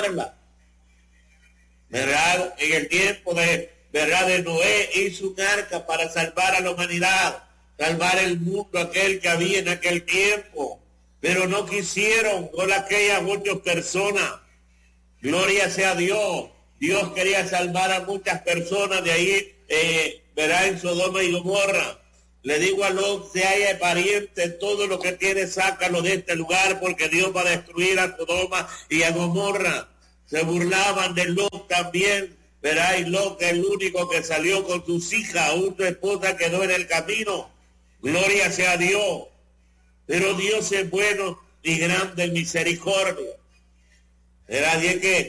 salvarla. ¿Verdad? En el tiempo de, ¿verdad?, de Noé hizo un arca para salvar a la humanidad, salvar el mundo aquel que había en aquel tiempo. Pero no quisieron con aquellas muchas personas. Gloria sea a Dios. Dios quería salvar a muchas personas de ahí, ¿verdad?, en Sodoma y Gomorra. Le digo a Lot, si hay pariente, todo lo que tiene, sácalo de este lugar, porque Dios va a destruir a Sodoma y a Gomorra. Se burlaban de Lot también, ¿verdad? Y Lot, que es el único que salió con sus hijas, su esposa quedó en el camino. Gloria sea a Dios. Pero Dios es bueno y grande en misericordia. ¿Verdad?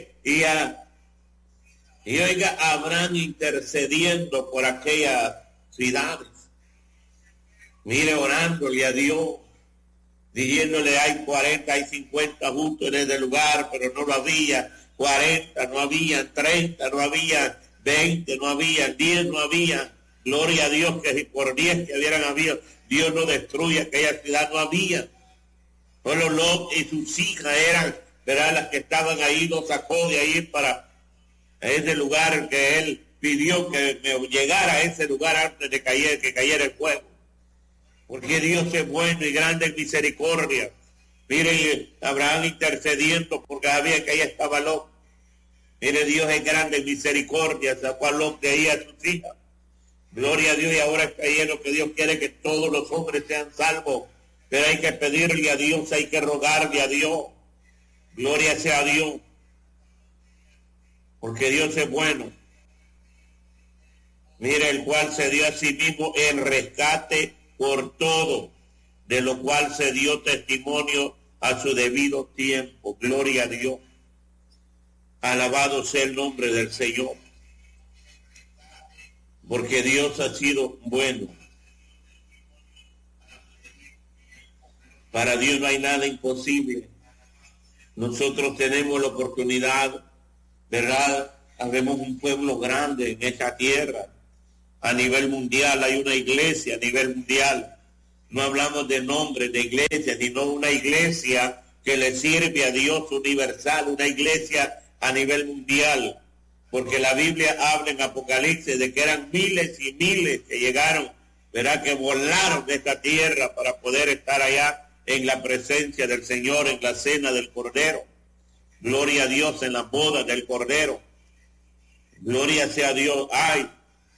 Y oiga, Abraham intercediendo por aquellas ciudades. Mire, orándole a Dios, diciéndole, hay 40, hay 50 justos en ese lugar, pero no lo había. 40 no había, 30 no había, 20 no había, 10 no había. Gloria a Dios que por 10 que hubieran habido, Dios no destruye aquella ciudad, no había. Solo Lot y sus hijas eran, ¿verdad?, las que estaban ahí, los sacó de ahí para ese lugar que él pidió que llegara a ese lugar antes de que cayera el fuego. Porque Dios es bueno y grande en misericordia. Mire, Abraham intercediendo porque sabía que ahí estaba Lot. Mire, Dios es grande en misericordia, sacó a Lot de ahí a sus hijas. Gloria a Dios, y ahora está ahí lo que Dios quiere, que todos los hombres sean salvos. Pero hay que pedirle a Dios, hay que rogarle a Dios. Gloria sea a Dios. Porque Dios es bueno. Mire, el cual se dio a sí mismo el rescate por todo, de lo cual se dio testimonio a su debido tiempo. Gloria a Dios. Alabado sea el nombre del Señor. Porque Dios ha sido bueno. Para Dios no hay nada imposible. Nosotros tenemos la oportunidad, ¿verdad? Habemos un pueblo grande en esta tierra. A nivel mundial hay una iglesia a nivel mundial. No hablamos de nombres de iglesia, sino una iglesia que le sirve a Dios universal, una iglesia a nivel mundial. Porque la Biblia habla en Apocalipsis de que eran miles y miles que llegaron, ¿verdad?, que volaron de esta tierra para poder estar allá en la presencia del Señor, en la cena del Cordero. Gloria a Dios, en la boda del Cordero. Gloria sea a Dios. Ay,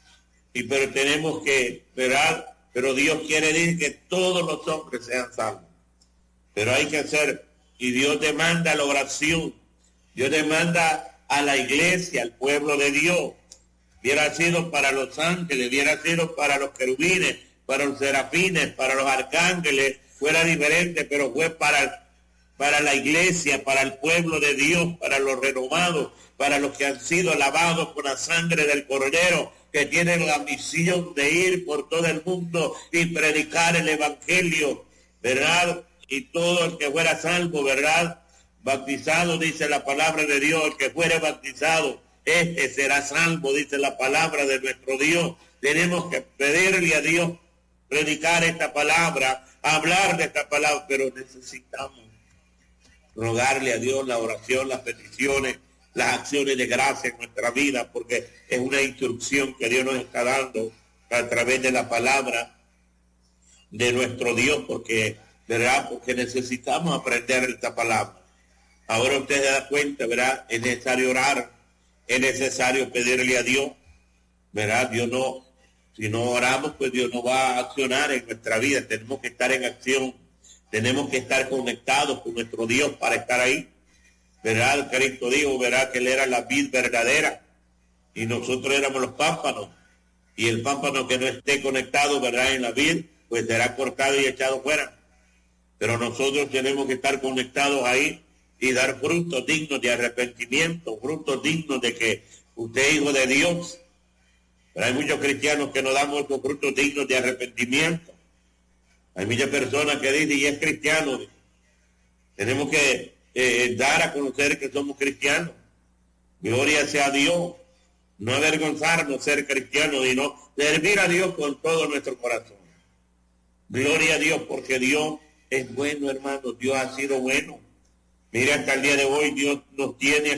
pero tenemos que, ¿verdad? Pero Dios quiere decir que todos los hombres sean salvos. Pero hay que hacer, y Dios demanda la oración. Dios demanda a la iglesia, al pueblo de Dios. Hubiera sido para los ángeles, hubiera sido para los querubines, para los serafines, para los arcángeles, fuera diferente, pero fue para la iglesia, para el pueblo de Dios, para los renovados, para los que han sido lavados con la sangre del Cordero, que tienen la misión de ir por todo el mundo y predicar el evangelio, ¿verdad? Y todo el que fuera salvo, ¿verdad?, bautizado, dice la palabra de Dios, el que fuere bautizado, este será salvo, dice la palabra de nuestro Dios. Tenemos que pedirle a Dios, predicar esta palabra, hablar de esta palabra, pero necesitamos rogarle a Dios la oración, las peticiones, las acciones de gracia en nuestra vida, porque es una instrucción que Dios nos está dando a través de la palabra de nuestro Dios, porque, ¿verdad?, porque necesitamos aprender esta palabra. Ahora usted se da cuenta, ¿verdad? Es necesario orar, es necesario pedirle a Dios, ¿verdad? Dios no, si no oramos, pues Dios no va a accionar en nuestra vida. Tenemos que estar en acción, tenemos que estar conectados con nuestro Dios para estar ahí, ¿verdad? Cristo dijo, ¿verdad?, que Él era la vid verdadera y nosotros éramos los pámpanos. Y el pámpano que no esté conectado, ¿verdad?, en la vid, pues será cortado y echado fuera. Pero nosotros tenemos que estar conectados ahí y dar frutos dignos de arrepentimiento, frutos dignos de que usted es hijo de Dios. Pero hay muchos cristianos que no damos estos frutos dignos de arrepentimiento. Hay muchas personas que dicen, y es cristiano. Tenemos que dar a conocer que somos cristianos. Gloria sea a Dios. No avergonzarnos ser cristianos, sino servir a Dios con todo nuestro corazón. Gloria a Dios, porque Dios es bueno, hermano. Dios ha sido bueno. Mira, hasta el día de hoy Dios nos tiene